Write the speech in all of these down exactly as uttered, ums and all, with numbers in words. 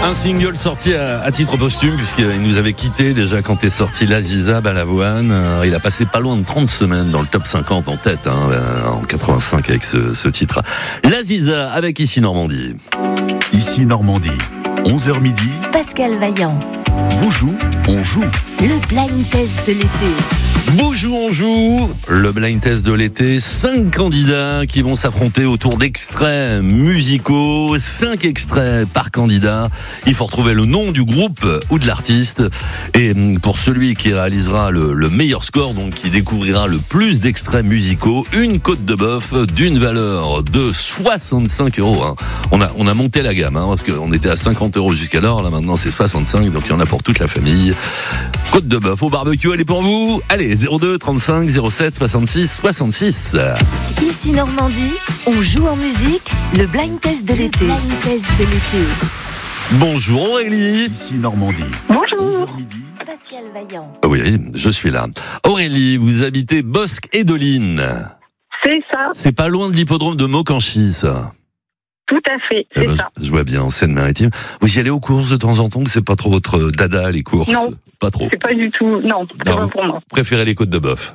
Un single sorti à, à titre posthume, puisqu'il nous avait quitté déjà quand est sorti l'Aziza Balavoine. Euh, il a passé pas loin de trente semaines dans le top cinquante en tête, hein, euh, en quatre-vingt-cinq avec ce, ce titre. L'Aziza avec Ici Normandie. Ici Normandie, onze heures midi. Pascal Vaillant. Bonjour, on joue. Le blind test de l'été. Bonjour, on joue le blind test de l'été. Cinq candidats qui vont s'affronter autour d'extraits musicaux. Cinq extraits par candidat. Il faut retrouver le nom du groupe ou de l'artiste. Et pour celui qui réalisera le, le meilleur score, donc qui découvrira le plus d'extraits musicaux, une côte de bœuf d'une valeur de soixante-cinq euros. Hein. On a, on a monté la gamme, hein, parce qu'on était à cinquante euros jusqu'alors. Là maintenant c'est soixante-cinq, donc il y en a pour toute la famille. Côte de bœuf au barbecue, elle est pour vous. Allez, zéro deux trente-cinq zéro sept soixante-six soixante-six. Ici Normandie, on joue en musique. Le blind test de l'été. Le blind test de l'été. Bonjour Aurélie. Ici Normandie. Bonjour. onze heures midi. Pascal Vaillant. Oui, je suis là. Aurélie, vous habitez Bosc et Dolines. C'est ça, C'est pas loin de l'hippodrome de Maucanchy, ça. tout à fait, c'est Eh ben, ça. je vois bien en Seine-Maritime. Vous y allez aux courses de temps en temps, que c'est pas trop votre dada, les courses? Non. Pas trop. C'est pas du tout, non, c'est Non, pas vous- pour moi. Préférez les côtes de bœuf.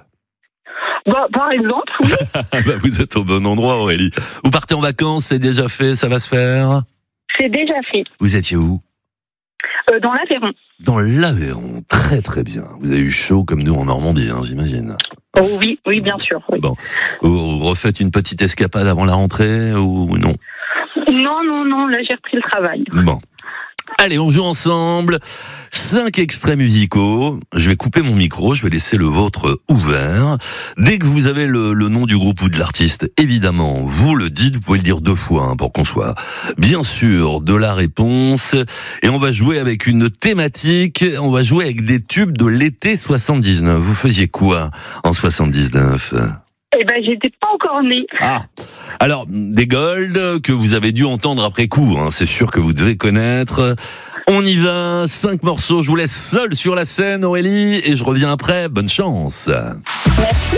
Bah, par exemple, oui, Ah bah, vous êtes au bon endroit, Aurélie. Vous partez en vacances, c'est déjà fait, ça va se faire? c'est déjà fait. Vous étiez où? Euh, dans l'Aveyron. Dans l'Aveyron. Très très bien. Vous avez eu chaud comme nous en Normandie, hein, j'imagine. Oh oui, oui, bien sûr. Oui. Bon. Vous refaites une petite escapade avant la rentrée ou non? Non, non, non, là j'ai repris le travail. Bon. Allez, on joue ensemble. Cinq extraits musicaux. Je vais couper mon micro, je vais laisser le vôtre ouvert. Dès que vous avez le, le nom du groupe ou de l'artiste, évidemment, vous le dites, vous pouvez le dire deux fois hein, pour qu'on soit bien sûr de la réponse. Et on va jouer avec une thématique, on va jouer avec des tubes de l'été soixante-dix-neuf. Vous faisiez quoi en soixante-dix-neuf ? Eh ben, j'étais pas encore née. Ah, alors des Gold que vous avez dû entendre après coup, hein, c'est sûr que vous devez connaître. On y va, cinq morceaux, je vous laisse seul sur la scène Aurélie et je reviens après, bonne chance. Merci.